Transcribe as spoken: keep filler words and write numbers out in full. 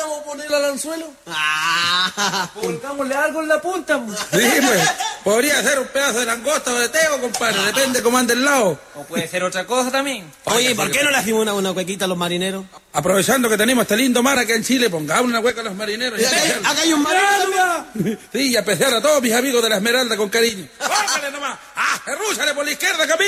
vamos a ponerla al anzuelo. Ah. Colgámosle algo en la punta. Sí, pues, podría ser un pedazo de langosta o de tego, compadre, depende cómo ande el lado. O puede ser otra cosa también. Oye, ¿por qué no le hacemos una, una cuequita a los marineros? Aprovechando que tenemos este lindo mar aquí en Chile, pongamos una hueca a los marineros. Y Acá, especial. acá hay un marino. Sí, y a pesar a todos mis amigos de la Esmeralda con cariño. ¡Póngale nomás! ¡Ah, rúchale por la izquierda, Camilo!